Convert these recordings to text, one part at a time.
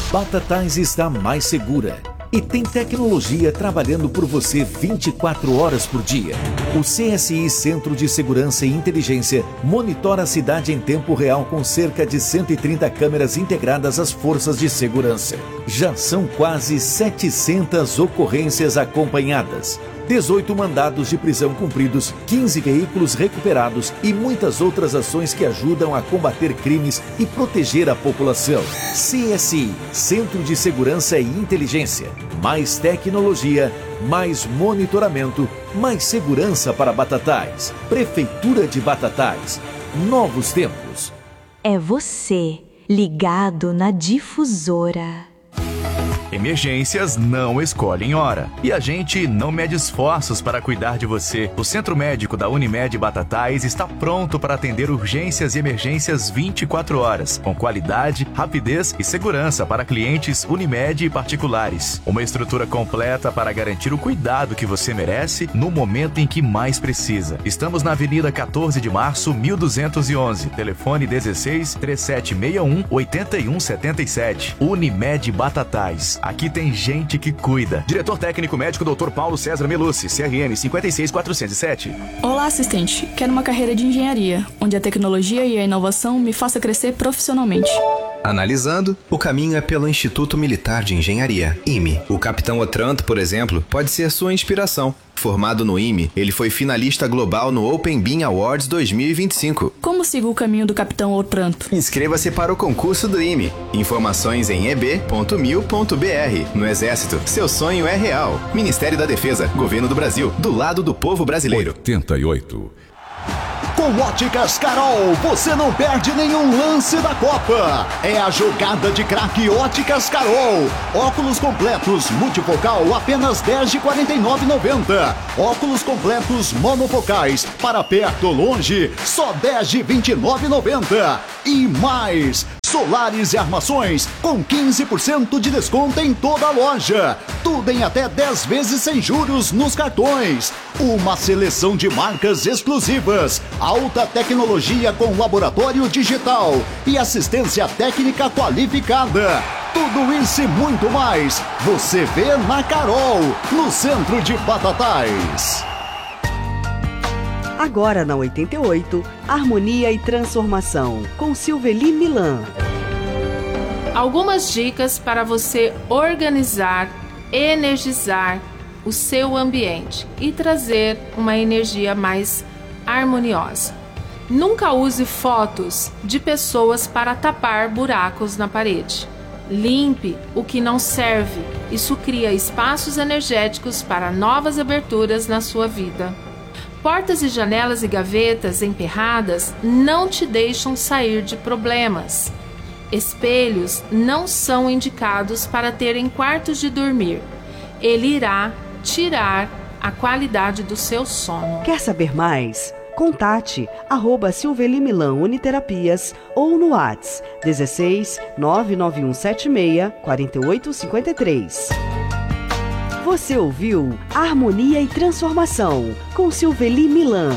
Batatais está mais segura e tem tecnologia trabalhando por você 24 horas por dia. O CSI Centro de Segurança e Inteligência monitora a cidade em tempo real com cerca de 130 câmeras integradas às forças de segurança. Já são quase 700 ocorrências acompanhadas, 18 mandados de prisão cumpridos, 15 veículos recuperados e muitas outras ações que ajudam a combater crimes e proteger a população. CSI, Centro de Segurança e Inteligência. Mais tecnologia, mais monitoramento, mais segurança para Batatais. Prefeitura de Batatais. Novos tempos. É você, ligado na Difusora. Emergências não escolhem hora. E a gente não mede esforços para cuidar de você. O Centro Médico da Unimed Batatais está pronto para atender urgências e emergências 24 horas, com qualidade, rapidez e segurança para clientes Unimed e particulares. Uma estrutura completa para garantir o cuidado que você merece no momento em que mais precisa. Estamos na Avenida 14 de Março, 1211. Telefone 16 3761 8177. Unimed Batatais. Aqui tem gente que cuida. Diretor técnico médico Dr. Paulo César Melucci, CRM 56407. Olá, assistente. Quero uma carreira de engenharia, onde a tecnologia e a inovação me faça crescer profissionalmente. Analisando, o caminho é pelo Instituto Militar de Engenharia, IME. O capitão Otranto, por exemplo, pode ser sua inspiração. Formado no IME, ele foi finalista global no Open Beam Awards 2025. Como sigo o caminho do capitão Otranto? Inscreva-se para o concurso do IME. Informações em eb.mil.br. No Exército, seu sonho é real. Ministério da Defesa, Governo do Brasil, do lado do povo brasileiro. 88. Com Óticas Carol, você não perde nenhum lance da Copa. É a jogada de craque Óticas Carol. Óculos completos multifocal apenas R$ 10,49,90. Óculos completos monofocais para perto ou longe só R$ 10,29,90. E mais, solares e armações com 15% de desconto em toda a loja. Tudo em até 10 vezes sem juros nos cartões. Uma seleção de marcas exclusivas. Alta tecnologia com laboratório digital e assistência técnica qualificada. Tudo isso e muito mais você vê na Carol, no centro de Batatais. Agora na 88, Harmonia e Transformação, com Silveli Milan. Algumas dicas para você organizar, energizar o seu ambiente e trazer uma energia mais harmoniosa. Nunca use fotos de pessoas para tapar buracos na parede. Limpe o que não serve. Isso cria espaços energéticos para novas aberturas na sua vida. Portas e janelas e gavetas emperradas não te deixam sair de problemas. Espelhos não são indicados para ter em quartos de dormir. Ele irá tirar a qualidade do seu sono. Quer saber mais? Contate @Silveli Milan Uniterapias ou no WhatsApp 16 99176 4853. Você ouviu Harmonia e Transformação com Silveli Milan.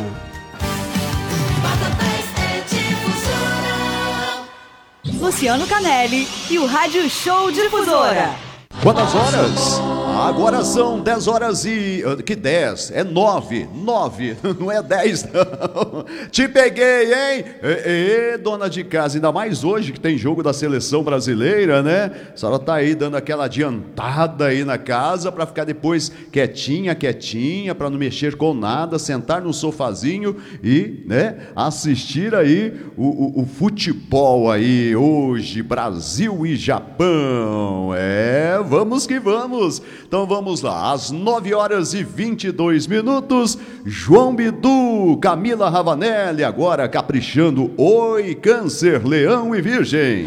Luciano Canelli e o Rádio Show Difusora. Quantas horas? Agora são 10 horas e... Que 10? É 9. 9. Não é 10, não. Te peguei, hein? Dona de casa. Ainda mais hoje que tem jogo da seleção brasileira, né? A senhora tá aí dando aquela adiantada aí na casa para ficar depois quietinha, para não mexer com nada, sentar no sofazinho e, né, assistir aí o futebol aí hoje, Brasil e Japão. Vamos que vamos. Então vamos lá, às 9 horas e 22 minutos, João Bidu, Camila Ravanelli, agora caprichando. Oi, Câncer, Leão e Virgem.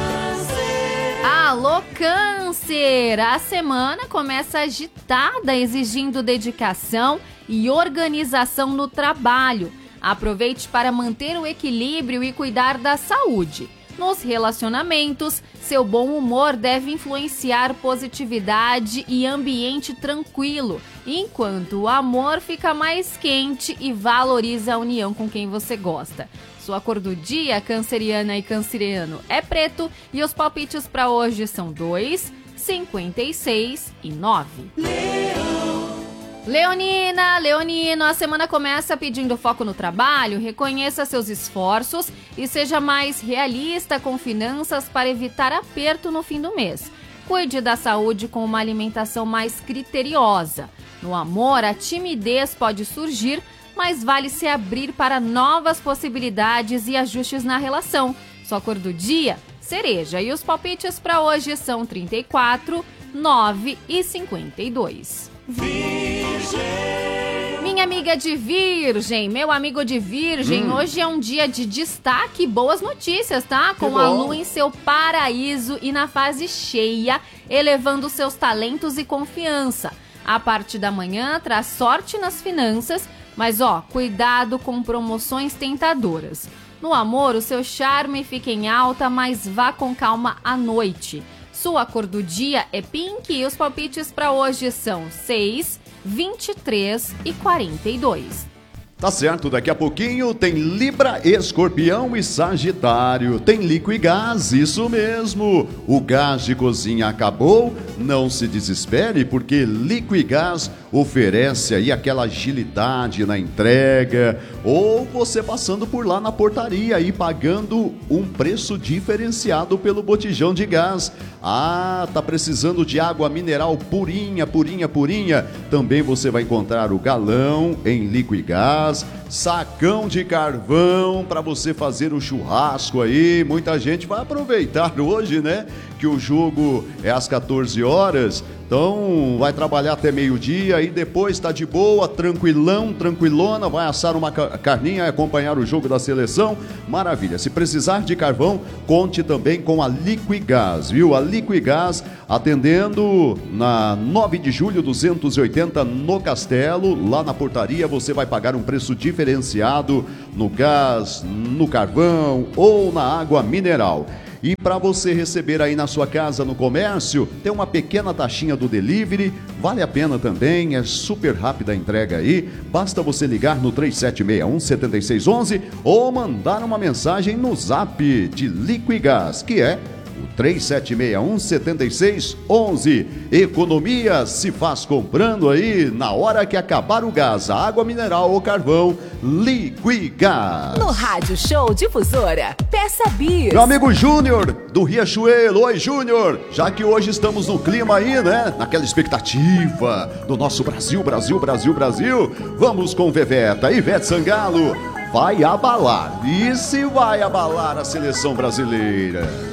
Alô, Câncer! A semana começa agitada, exigindo dedicação e organização no trabalho. Aproveite para manter o equilíbrio e cuidar da saúde. Nos relacionamentos, seu bom humor deve influenciar positividade e ambiente tranquilo, enquanto o amor fica mais quente e valoriza a união com quem você gosta. Sua cor do dia, canceriana e canceriano, é preto. E os palpites para hoje são 2, 56 e 9. Leonina, Leonino, a semana começa pedindo foco no trabalho, reconheça seus esforços e seja mais realista com finanças para evitar aperto no fim do mês. Cuide da saúde com uma alimentação mais criteriosa. No amor, a timidez pode surgir, mas vale se abrir para novas possibilidades e ajustes na relação. Sua cor do dia, cereja. E os palpites para hoje são 34, 9 e 52. Minha amiga de Virgem, meu amigo de Virgem, hoje é um dia de destaque e boas notícias, tá? Com a lua em seu paraíso e na fase cheia, elevando seus talentos e confiança. A parte da manhã traz sorte nas finanças, mas cuidado com promoções tentadoras. No amor, o seu charme fica em alta, mas vá com calma à noite. Sua cor do dia é pink e os palpites para hoje são 6, 23 e 42. Tá certo, daqui a pouquinho tem Libra, Escorpião e Sagitário. Tem Liquigás, isso mesmo. O gás de cozinha acabou, não se desespere, porque Liquigás oferece aí aquela agilidade na entrega, ou você passando por lá na portaria e pagando um preço diferenciado pelo botijão de gás. Tá precisando de água mineral purinha, purinha, purinha? Também você vai encontrar o galão em Liquigás, sacão de carvão para você fazer o churrasco aí. Muita gente vai aproveitar hoje, né? Que o jogo é às 14 horas. Então vai trabalhar até meio-dia e depois tá de boa, tranquilão, tranquilona, vai assar uma carninha e acompanhar o jogo da seleção. Maravilha. Se precisar de carvão, conte também com a Liquigás, viu? A Liquigás atendendo na 9 de julho 280 no Castelo. Lá na portaria você vai pagar um preço diferenciado no gás, no carvão ou na água mineral. E para você receber aí na sua casa, no comércio, tem uma pequena taxinha do delivery, vale a pena também, é super rápida a entrega aí. Basta você ligar no 3761-7611 ou mandar uma mensagem no zap de Liquigás, que é o 3761-7611. Economia se faz comprando aí na hora que acabar o gás, a água mineral ou carvão. Liquigás. No Rádio Show Difusora, peça bis. Meu amigo Júnior do Riachuelo. Oi, Júnior. Já que hoje estamos no clima aí, né? Naquela expectativa do nosso Brasil, Brasil, Brasil, Brasil. Vamos com Veveta, Ivete Sangalo. Vai abalar. E se vai abalar a seleção brasileira?